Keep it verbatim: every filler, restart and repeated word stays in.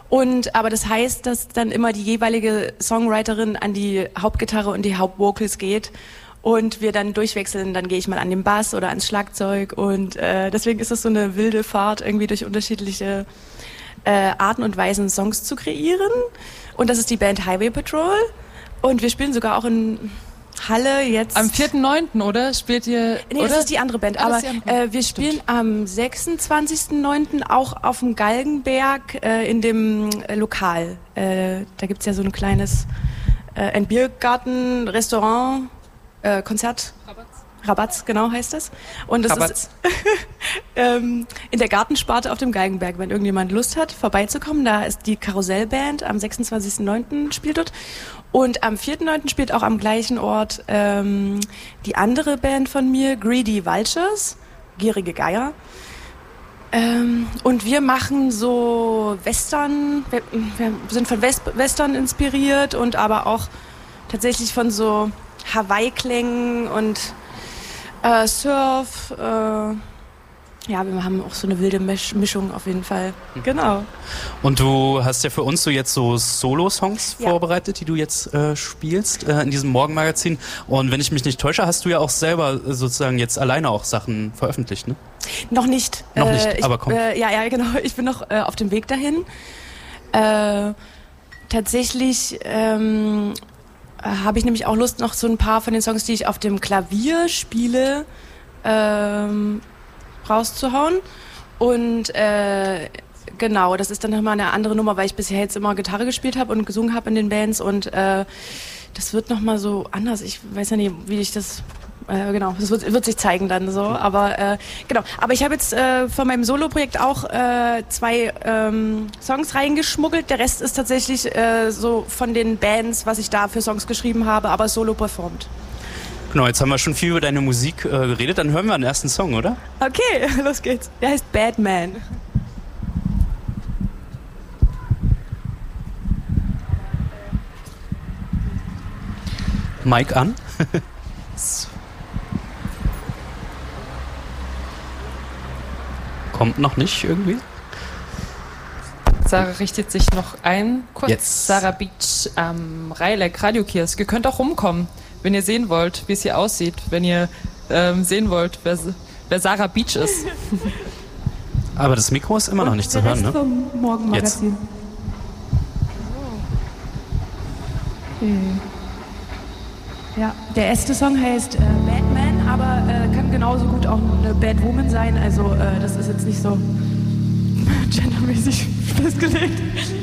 Und, aber das heißt, dass dann immer die jeweilige Songwriterin an die Hauptgitarre und die Hauptvocals geht und wir dann durchwechseln. Dann gehe ich mal an den Bass oder ans Schlagzeug und äh, deswegen ist es so eine wilde Fahrt irgendwie durch unterschiedliche äh, Arten und Weisen Songs zu kreieren. Und das ist die Band Highway Patrol und wir spielen sogar auch in Halle jetzt. Am vierten neunten oder? Spielt ihr? Nee, oder? das ist die andere Band. Ah, aber andere. äh, wir spielen Stimmt. am sechsundzwanzigsten neunten auch auf dem Galgenberg äh, in dem äh, Lokal. Äh, da gibt's ja so ein kleines äh, ein Biergarten, Restaurant, äh, Konzert. Rabatz. Rabatz, genau heißt das. Und das Rabatz. ist ähm, in der Gartensparte auf dem Galgenberg, wenn irgendjemand Lust hat, vorbeizukommen. Da ist die Karussellband, am sechsundzwanzigsten neunten spielt dort. Und am vierten neunten spielt auch am gleichen Ort ähm, die andere Band von mir, Greedy Vultures, gierige Geier. Ähm, und wir machen so Western, wir, wir sind von West, Western inspiriert und aber auch tatsächlich von so Hawaii-Klängen und äh, Surf. Äh, Ja, wir haben auch so eine wilde Misch- Mischung auf jeden Fall. Genau. Und du hast ja für uns so jetzt so Solo-Songs ja. vorbereitet, die du jetzt äh, spielst äh, in diesem Morgenmagazin. Und wenn ich mich nicht täusche, hast du ja auch selber sozusagen jetzt alleine auch Sachen veröffentlicht, ne? Noch nicht. Noch nicht, äh, ich, aber komm. Äh, ja, ja, genau. Ich bin noch äh, auf dem Weg dahin. Äh, tatsächlich ähm, habe ich nämlich auch Lust, noch so ein paar von den Songs, die ich auf dem Klavier spiele, ähm, rauszuhauen und äh, genau, das ist dann nochmal eine andere Nummer, weil ich bisher jetzt immer Gitarre gespielt habe und gesungen habe in den Bands und äh, das wird nochmal so anders, ich weiß ja nicht, wie ich das äh, genau, das wird, wird sich zeigen dann so, aber äh, genau, aber ich habe jetzt äh, von meinem Solo-Projekt auch äh, zwei ähm, Songs reingeschmuggelt, der Rest ist tatsächlich äh, so von den Bands, was ich da für Songs geschrieben habe, aber solo performt. Genau, jetzt haben wir schon viel über deine Musik äh, geredet, dann hören wir den ersten Song, oder? Okay, los geht's. Der heißt Bad Man. Mic an. Kommt noch nicht irgendwie? Sarah richtet sich noch ein. Kurz. Jetzt. Sarah Beach am Reilek Radiokiosk. Ihr könnt auch rumkommen, wenn ihr sehen wollt, wie es hier aussieht. Wenn ihr ähm, sehen wollt, wer, wer Sarah Beach ist. Aber das Mikro ist immer noch nicht zu hören, ne? Vom Morgenmagazin. Okay. Ja, der erste Song heißt äh, Bad Man, aber äh, kann genauso gut auch eine Bad Woman sein. Also äh, das ist jetzt nicht so gendermäßig festgelegt.